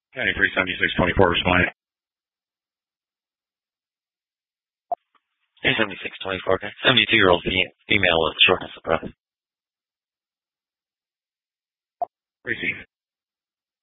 County 37624 responding. 37624, okay. 72-year-old female with shortness of breath. Receive.